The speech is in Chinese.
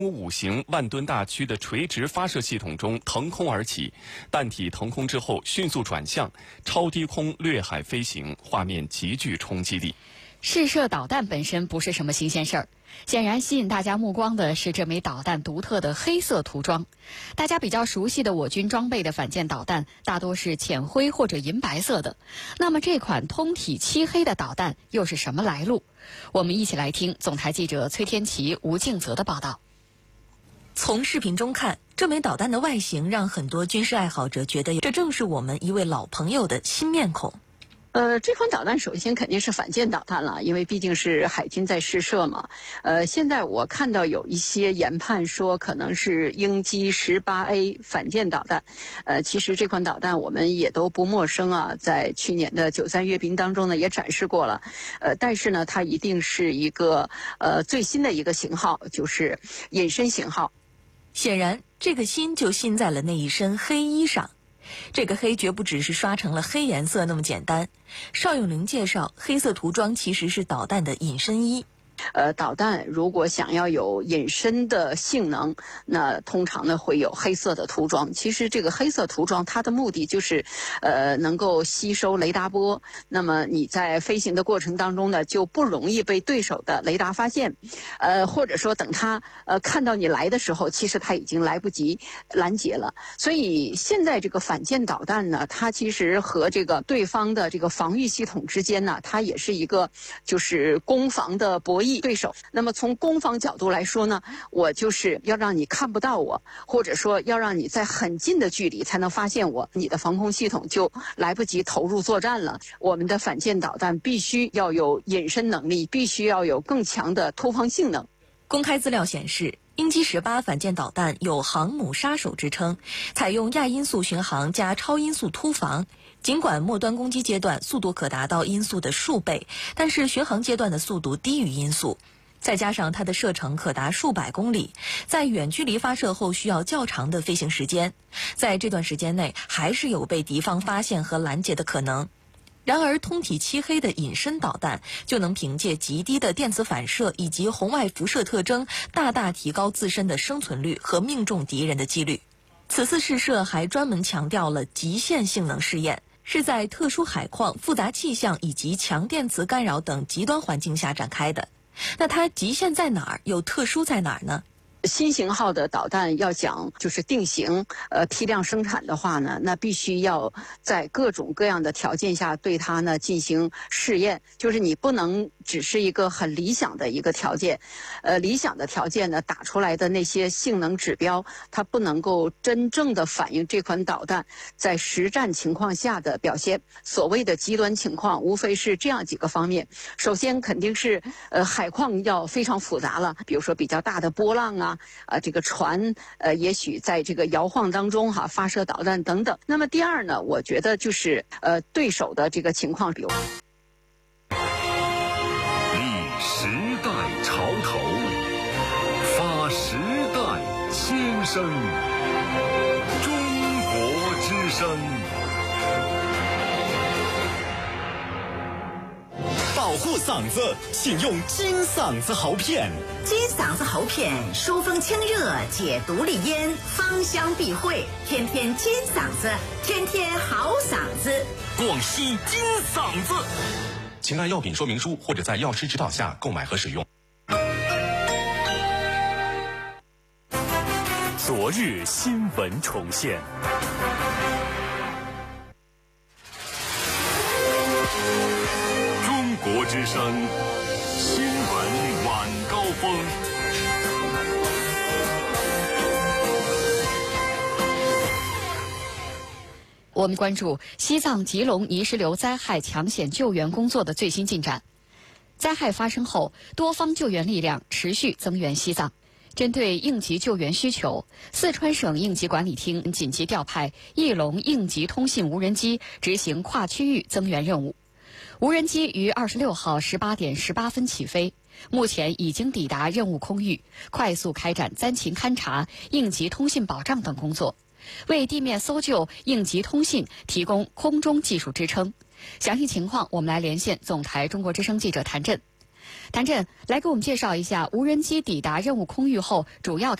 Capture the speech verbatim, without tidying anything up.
五型万吨大驱的垂直发射系统中腾空而起，弹体腾空之后迅速转向，超低空掠海飞行，画面极具冲击力。 试射导弹本身不是什么新鲜事儿，显然吸引大家目光的是这枚导弹独特的黑色涂装。大家比较熟悉的我军装备的反舰导弹大多是浅灰或者银白色的，那么这款通体漆黑的导弹又是什么来路？我们一起来听总台记者崔天琪、吴敬泽的报道。 从视频中看，这枚导弹的外形让很多军事爱好者觉得这正是我们一位老朋友的新面孔。 呃，这款导弹首先肯定是反舰导弹了，因为毕竟是海军在试射嘛。呃，现在我看到有一些研判说可能是鹰击 十八 A 反舰导弹。呃，其实这款导弹我们也都不陌生啊，在去年的九三阅兵当中呢也展示过了。呃，但是呢，它一定是一个呃最新的一个型号，就是隐身型号。 显然，这个新就新在了那一身黑衣上。这个黑绝不只是刷成了黑颜色那么简单。邵永龄介绍，黑色涂装其实是导弹的隐身衣。 呃，导弹如果想要有隐身的性能，那通常呢会有黑色的涂装。其实这个黑色涂装它的目的就是，呃，能够吸收雷达波。那么你在飞行的过程当中呢，就不容易被对手的雷达发现，呃，或者说等他呃看到你来的时候，其实他已经来不及拦截了。所以现在这个反舰导弹呢，它其实和这个对方的这个防御系统之间呢，它也是一个就是攻防的博弈对手。那么从攻防角度来说呢，我就是要让你看不到我，或者说要让你在很近的距离才能发现我，你的防空系统就来不及投入作战了。我们的反舰导弹必须要有隐身能力，必须要有更强的突防性能。 公开资料显示，鹰击十八反舰导弹有航母杀手之称，采用亚音速巡航加超音速突防。尽管末端攻击阶段速度可达到音速的数倍，但是巡航阶段的速度低于音速。再加上它的射程可达数百公里，在远距离发射后需要较长的飞行时间，在这段时间内还是有被敌方发现和拦截的可能。然而，通体漆黑的隐身导弹就能凭借极低的电磁反射以及红外辐射特征，大大提高自身的生存率和命中敌人的几率。此次试射还专门强调了极限性能试验，是在特殊海况、复杂气象以及强电磁干扰等极端环境下展开的。那它极限在哪儿，又特殊在哪儿呢？ 新型号的导弹要讲就是定型，呃，批量生产的话呢，那必须要在各种各样的条件下对它呢进行试验。就是你不能只是一个很理想的一个条件，呃，理想的条件呢打出来的那些性能指标，它不能够真正的反映这款导弹在实战情况下的表现。所谓的极端情况，无非是这样几个方面。首先肯定是呃海况要非常复杂了，比如说比较大的波浪啊。啊，这个船呃，也许在这个摇晃当中哈、啊、发射导弹等等。那么第二呢，我觉得就是呃对手的这个情况，比如立时代潮头，发时代先声，中国之声。 保护嗓子，请用金嗓子喉片。 金嗓子喉片疏风清热，解毒利咽，芳香避秽，天天金嗓子，天天好嗓子。 广西金嗓子。请按药品说明书或者在药师指导下购买和使用。昨日新闻重现。 中国之声新闻晚高峰。 我们关注西藏吉隆泥石流灾害抢险救援工作的最新进展。灾害发生后，多方救援力量持续增援西藏。针对应急救援需求，四川省应急管理厅紧急调派翼龙应急通信无人机执行跨区域增援任务。无人机于二十六号十八点十八分起飞，目前已经抵达任务空域，快速开展灾情勘察、应急通信保障等工作，为地面搜救、应急通信提供空中技术支撑。详细情况，我们来连线总台中国之声记者谭震。 谭震来给我们介绍一下无人机抵达任务空域后主要